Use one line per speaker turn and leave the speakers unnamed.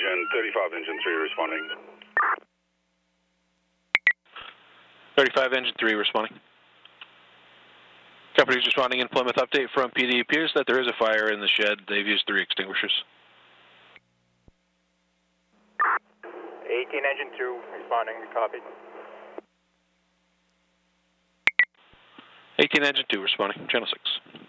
and 35 engine 3 responding.
35 engine 3 responding. Company's responding in Plymouth. Update from PD. Appears that there is a fire in the shed. They've used 3 extinguishers.
18 engine 2 responding. Copy.
18 engine 2 responding. Channel 6.